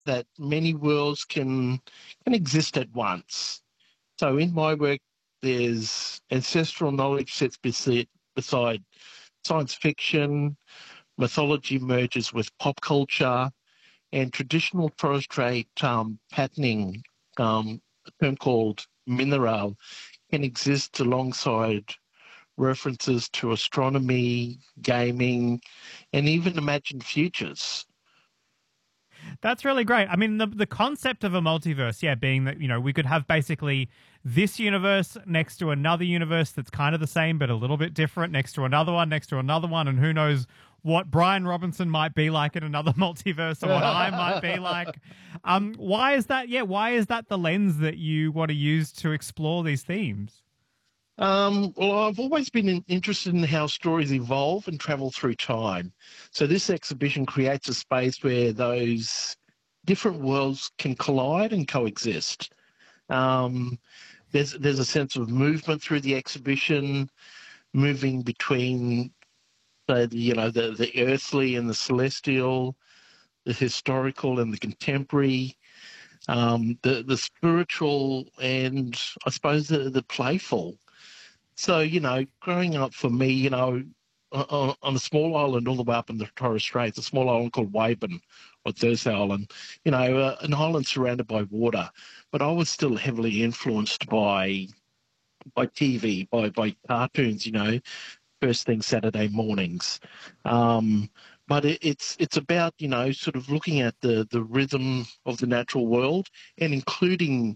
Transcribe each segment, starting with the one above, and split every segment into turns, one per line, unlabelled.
that many worlds can exist at once. So in my work, there's ancestral knowledge sits beside science fiction, mythology merges with pop culture, and traditional Torres Strait patterning, a term called mineral, can exist alongside references to astronomy, gaming, and even imagined futures.
That's really great. I mean, the concept of a multiverse, yeah, being that, we could have basically this universe next to another universe that's kind of the same but a little bit different, next to another one, and who knows what Brian Robinson might be like in another multiverse or what I might be like. Why is that? Yeah, why is that the lens that you want to use to explore these themes?
Well, I've always been interested in how stories evolve and travel through time. So this exhibition creates a space where those different worlds can collide and coexist. Um, there's a sense of movement through the exhibition, moving between the earthly and the celestial, the historical and the contemporary, the spiritual and I suppose the playful. So, growing up for me, on a small island all the way up in the Torres Straits, a small island called Wabun or Thursday Island, an island surrounded by water. But I was still heavily influenced by TV, by cartoons, first thing Saturday mornings. But it's about, sort of looking at the rhythm of the natural world and including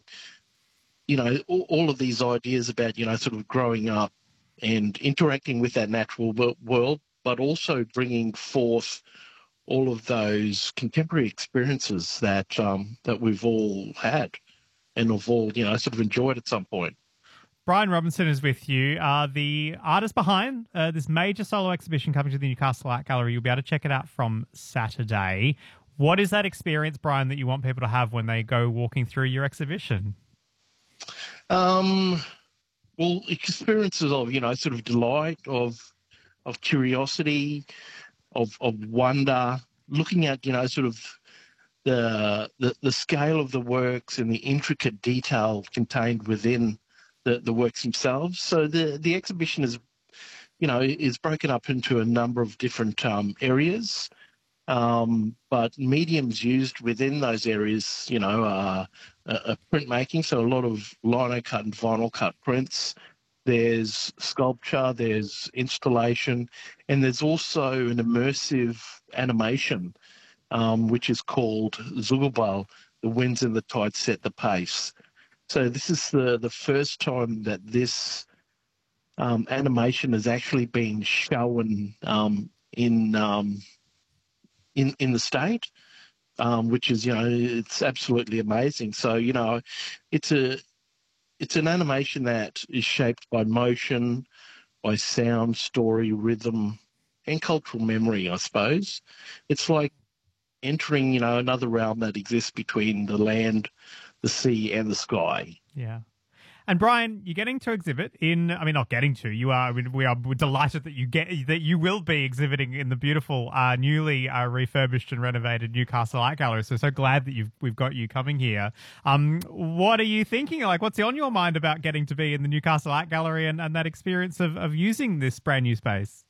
all of these ideas about, sort of growing up and interacting with that natural world, but also bringing forth all of those contemporary experiences that we've all had and have all, sort of enjoyed at some point.
Brian Robinson is with you, the artist behind this major solo exhibition coming to the Newcastle Art Gallery. You'll be able to check it out from Saturday. What is that experience, Brian, that you want people to have when they go walking through your exhibition?
Um, well, experiences of, sort of delight, of curiosity, of wonder, looking at, sort of the scale of the works and the intricate detail contained within the works themselves. So the exhibition is broken up into a number of different areas. But mediums used within those areas, are printmaking, so a lot of lino cut and vinyl cut prints. There's sculpture, there's installation, and there's also an immersive animation, which is called Zugabal, The Winds and the Tides Set the Pace. So this is the first time that this animation has actually been shown in in the state, which is it's absolutely amazing. So it's a it's an animation that is shaped by motion, by sound, story, rhythm, and cultural memory. I suppose it's like entering another realm that exists between the land, the sea, and the sky.
Yeah. And Brian, you're getting to exhibit in, I mean, not getting to, you are, I mean, we're delighted that you will be exhibiting in the beautiful, newly refurbished and renovated Newcastle Art Gallery. So glad that we've got you coming here. What are you thinking? Like, what's on your mind about getting to be in the Newcastle Art Gallery and that experience of using this brand new space?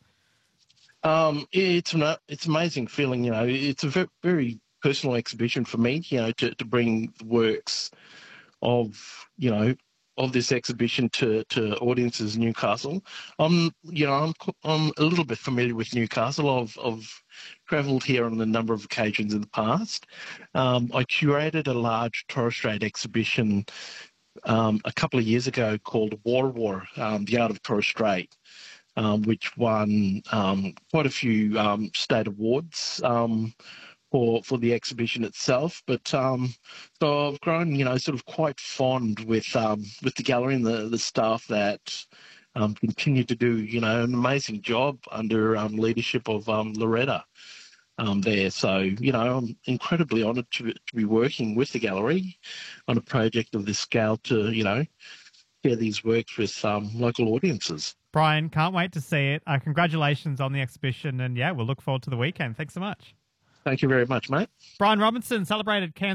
It's amazing feeling, it's a very personal exhibition for me, to bring the works of, of this exhibition to audiences in Newcastle. I'm a little bit familiar with Newcastle. I've travelled here on a number of occasions in the past. I curated a large Torres Strait exhibition a couple of years ago called War, the Art of Torres Strait, which won quite a few state awards. For the exhibition itself. But so I've grown, sort of quite fond with the gallery and the staff that continue to do, an amazing job under leadership of Loretta there. So, I'm incredibly honoured to be working with the gallery on a project of this scale to, share these works with local audiences.
Brian, can't wait to see it. Congratulations on the exhibition. And yeah, we'll look forward to the weekend. Thanks so much.
Thank you very much, mate.
Brian Robinson celebrated Kansas